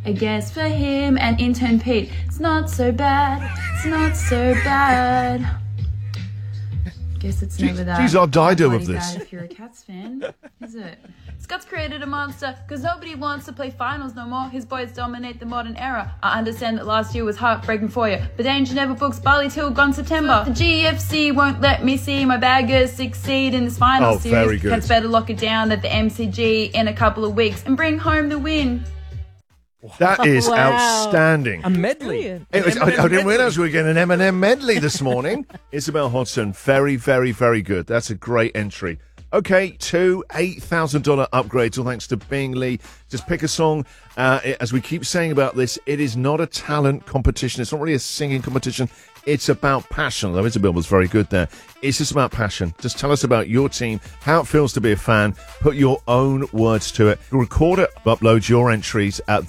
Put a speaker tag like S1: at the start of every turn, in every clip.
S1: I guess for him and intern Pete, it's not so bad, it's not so bad. Guess it's never that.
S2: She's our Dido of
S1: bad
S2: this.
S1: if you're a Cats fan, is it? Scott's created a monster because nobody wants to play finals no more. His boys dominate the modern era. I understand that last year was heartbreaking for you, but Danger never books Bali till gone September. The GFC won't let me see my baggers succeed in this final series.
S2: Very good.
S1: Cats better lock it down at the MCG in a couple of weeks and bring home the win.
S2: That is outstanding.
S3: A medley.
S2: I didn't realise we were getting an Eminem medley this morning. Isabel Hodson, very, very, very good. That's a great entry. Okay, two $8,000 upgrades, all thanks to Bingley. Just pick a song. As we keep saying about this, it is not a talent competition. It's not really a singing competition. It's about passion. Though Isabel was very good there. It's just about passion. Just tell us about your team, how it feels to be a fan. Put your own words to it. Record it. Upload your entries at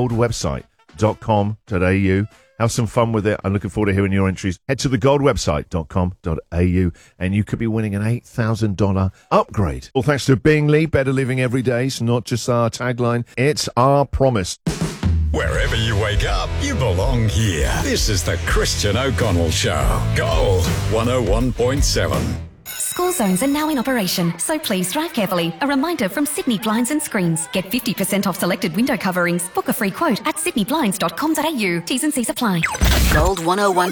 S2: thegoldwebsite.com.au. Have some fun with it. I'm looking forward to hearing your entries. Head to thegoldwebsite.com.au and you could be winning an $8,000 upgrade. All thanks to Bingley, better living every day. It's not just our tagline, it's our promise.
S4: Wherever you wake up, you belong here. This is the Christian O'Connell Show. Gold 101.7.
S5: School zones are now in operation, so please drive carefully. A reminder from Sydney Blinds and Screens. Get 50% off selected window coverings. Book a free quote at sydneyblinds.com.au. T's and C's apply.
S6: Gold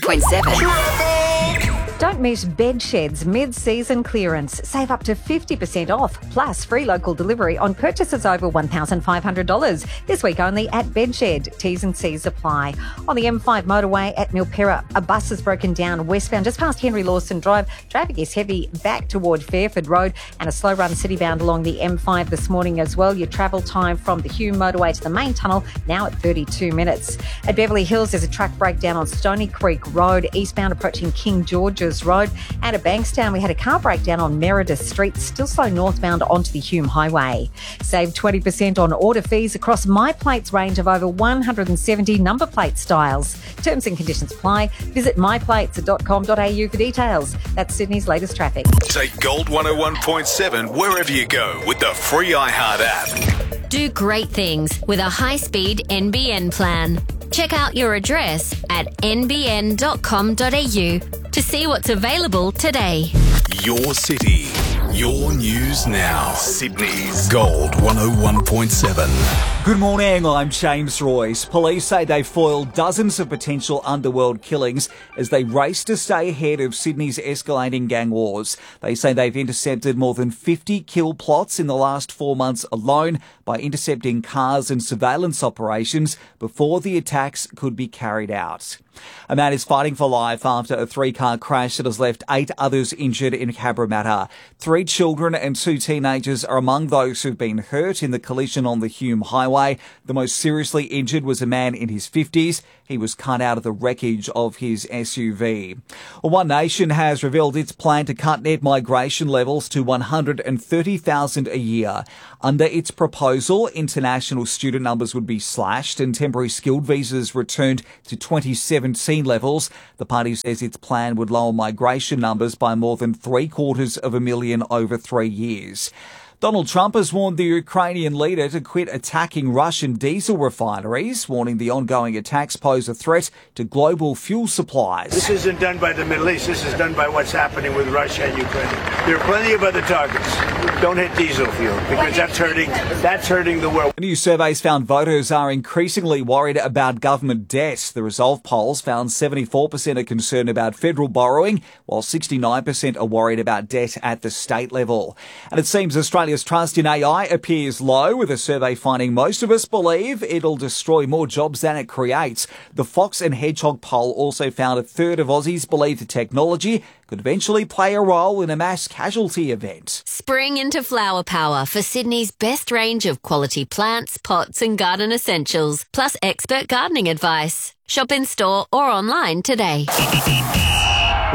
S6: 101.7.
S7: Don't miss Bed Shed's mid-season clearance. Save up to 50% off, plus free local delivery on purchases over $1,500. This week only at Bed Shed. T's and C's apply. On the M5 motorway at Milperra, a bus has broken down westbound just past Henry Lawson Drive. Traffic is heavy back toward Fairford Road and a slow run citybound along the M5 this morning as well. Your travel time from the Hume motorway to the main tunnel now at 32 minutes. At Beverly Hills, there's a truck breakdown on Stony Creek Road, eastbound approaching King George's Road. And at Bankstown, we had a car breakdown on Meredith Street, still slow northbound onto the Hume Highway. Save 20% on order fees across MyPlate's range of over 170 number plate styles. Terms and conditions apply. Visit myplates.com.au for details. That's Sydney's latest traffic.
S4: Take Gold 101.7 wherever you go with the free iHeart app.
S8: Do great things with a high-speed NBN plan. Check out your address at nbn.com.au to see what's available today.
S4: Your city, your news now. Sydney's Gold 101.7.
S9: Good morning, I'm James Royce. Police say they foiled dozens of potential underworld killings as they race to stay ahead of Sydney's escalating gang wars. They say they've intercepted more than 50 kill plots in the last 4 months alone by intercepting cars and surveillance operations before the attacks could be carried out. A man is fighting for life after a 3-car crash that has left 8 others injured in Cabramatta. 3 children and 2 teenagers are among those who've been hurt in the collision on the Hume Highway. The most seriously injured was a man in his 50s. He was cut out of the wreckage of his SUV. One Nation has revealed its plan to cut net migration levels to 130,000 a year. Under its proposal, international student numbers would be slashed and temporary skilled visas returned to 2017 levels. The party says its plan would lower migration numbers by more than 750,000 over 3 years. Donald Trump has warned the Ukrainian leader to quit attacking Russian diesel refineries, warning the ongoing attacks pose a threat to global fuel supplies.
S10: This isn't done by the Middle East. This is done by what's happening with Russia and Ukraine. There are plenty of other targets. Don't hit diesel fuel because that's hurting the world.
S9: New surveys found voters are increasingly worried about government debt. The Resolve polls found 74% are concerned about federal borrowing, while 69% are worried about debt at the state level. And it seems Australia's trust in AI appears low, with a survey finding most of us believe it'll destroy more jobs than it creates. The Fox and Hedgehog poll also found a third of Aussies believe the technology could eventually play a role in a mass casualty event.
S8: Spring into flower power for Sydney's best range of quality plants, pots and garden essentials, plus expert gardening advice. Shop in store or online today.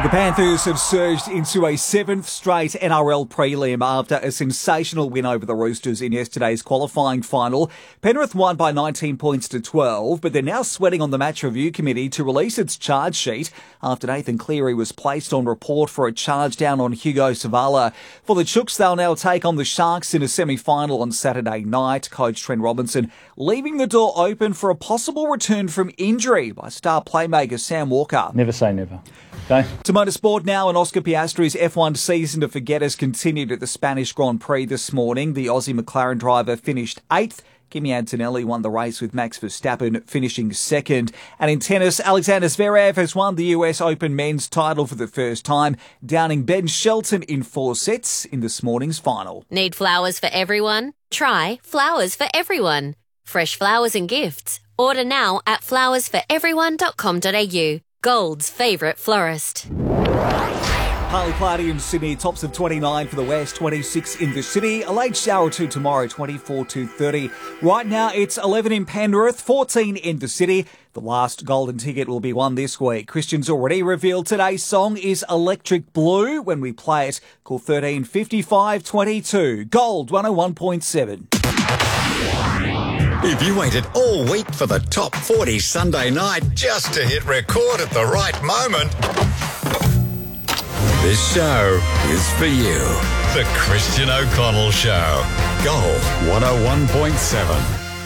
S9: The Panthers have surged into a 7th straight NRL prelim after a sensational win over the Roosters in yesterday's qualifying final. Penrith won by 19 points to 12, but they're now sweating on the match review committee to release its charge sheet after Nathan Cleary was placed on report for a charge down on Hugo Savala. For the Chooks, they'll now take on the Sharks in a semi-final on Saturday night. Coach Trent Robinson leaving the door open for a possible return from injury by star playmaker Sam Walker.
S3: Never say never. Okay.
S9: To motorsport now, and Oscar Piastri's F1 season to forget has continued at the Spanish Grand Prix this morning. The Aussie McLaren driver finished 8th. Kimi Antonelli won the race with Max Verstappen finishing 2nd. And in tennis, Alexander Zverev has won the US Open men's title for the first time, downing Ben Shelton in 4 sets in this morning's final.
S8: Need flowers for everyone? Try Flowers for Everyone. Fresh flowers and gifts. Order now at flowersforeveryone.com.au. Gold's favourite florist.
S9: Partly cloudy in Sydney, tops of 29 for the west, 26 in the city. A late shower or two tomorrow, 24 to 30. Right now, it's 11 in Penrith, 14 in the city. The last golden ticket will be won this week. Christian's already revealed today's song is Electric Blue. When we play it, call 13 55 22. Gold 101.7.
S4: If you waited all week for the Top 40 Sunday night just to hit record at the right moment, this show is for you. The Christian O'Connell Show. Gold 101.7.